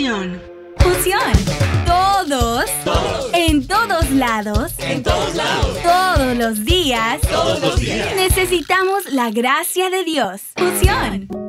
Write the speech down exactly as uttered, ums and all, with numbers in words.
Fusión. Fusión. Todos. Todos. En todos lados. En todos lados. Todos los días. Todos los días. Necesitamos la gracia de Dios. Fusión.